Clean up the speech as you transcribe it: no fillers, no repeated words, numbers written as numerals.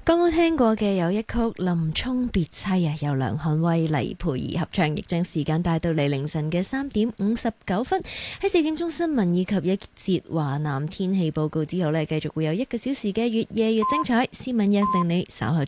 剛剛聽過嘅有一曲《林沖別妻》啊，由梁漢威、黎培兒合唱，亦將時間帶到嚟凌晨嘅3:59。喺4點鐘新聞以及一節華南天氣報告之後呢，繼續會有1個小時嘅越夜越精彩。詩敏約定你稍後